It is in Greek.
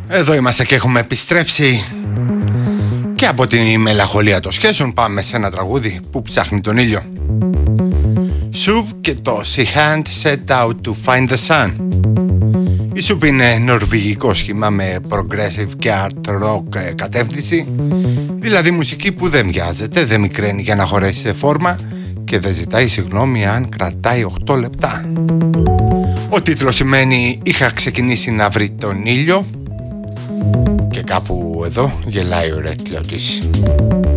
Εδώ είμαστε και έχουμε επιστρέψει. Και από τη μελαγχολία των σχέσεων πάμε σε ένα τραγούδι που ψάχνει τον ήλιο. Soup και το She Hand Set Out to Find the Sun. Η Soup είναι νορβηγικό σχήμα με progressive και art rock κατεύθυνση. Δηλαδή μουσική που δεν βιάζεται, δεν μικραίνει για να χωρέσει σε φόρμα και δεν ζητάει συγγνώμη αν κρατάει 8 λεπτά. Ο τίτλος σημαίνει «Είχα ξεκινήσει να βρει τον ήλιο» και κάπου εδώ γελάει ο ρέτλο της.